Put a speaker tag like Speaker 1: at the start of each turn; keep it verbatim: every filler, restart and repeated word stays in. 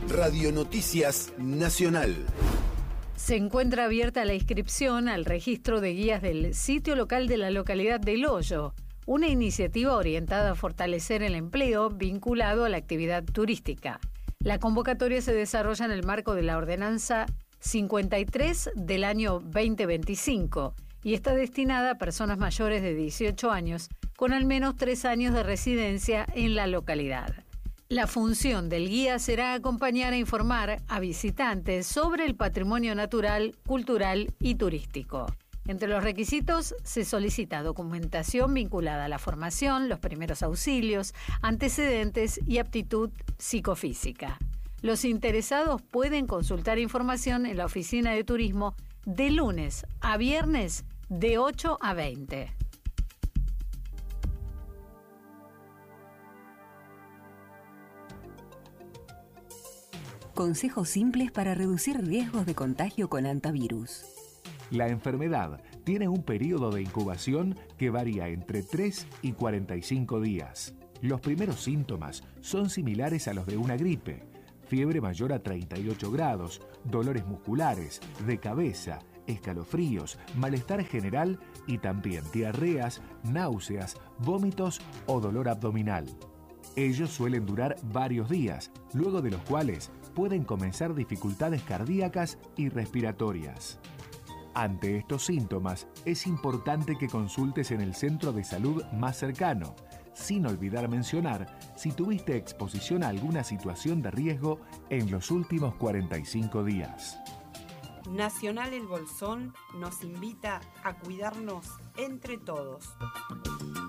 Speaker 1: Radio Noticias Nacional.
Speaker 2: Se encuentra abierta la inscripción al registro de guías del sitio local de la localidad de El Hoyo, una iniciativa orientada a fortalecer el empleo vinculado a la actividad turística. La convocatoria se desarrolla en el marco de la Ordenanza cincuenta y tres del año veinte veinticinco y está destinada a personas mayores de dieciocho años con al menos tres años de residencia en la localidad. La función del guía será acompañar e informar a visitantes sobre el patrimonio natural, cultural y turístico. Entre los requisitos se solicita documentación vinculada a la formación, los primeros auxilios, antecedentes y aptitud psicofísica. Los interesados pueden consultar información en la oficina de turismo de lunes a viernes de ocho a veinte.
Speaker 3: Consejos simples para reducir riesgos de contagio con hantavirus.
Speaker 4: La enfermedad tiene un periodo de incubación que varía entre tres y cuarenta y cinco días. Los primeros síntomas son similares a los de una gripe: fiebre mayor a treinta y ocho grados, dolores musculares, de cabeza, escalofríos, malestar general y también diarreas, náuseas, vómitos o dolor abdominal. Ellos suelen durar varios días, luego de los cuales pueden comenzar dificultades cardíacas y respiratorias. Ante estos síntomas, es importante que consultes en el centro de salud más cercano, sin olvidar mencionar si tuviste exposición a alguna situación de riesgo en los últimos cuarenta y cinco días.
Speaker 5: Nacional El Bolsón nos invita a cuidarnos entre todos.